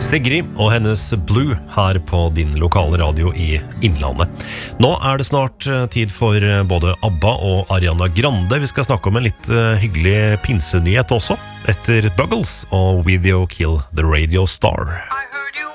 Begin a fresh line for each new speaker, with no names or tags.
Sigrid og hennes Blue her på din lokale radio i Innlandet. Nå det snart tid for både ABBA og Ariana Grande. Vi skal snakke om en litt hyggelig pinsenyhet også, etter Buggles og Video Kill the Radio Star.